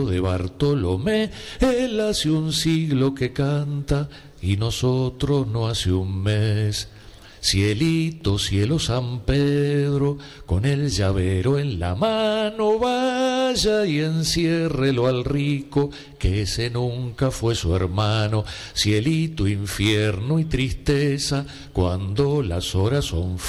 de Bartolomé, él hace un siglo que canta y nosotros no hace un mes. Cielito, cielo San Pedro, con el llavero en la mano, vaya y enciérrelo al rico, que ese nunca fue su hermano. Cielito, infierno y tristeza, cuando las horas son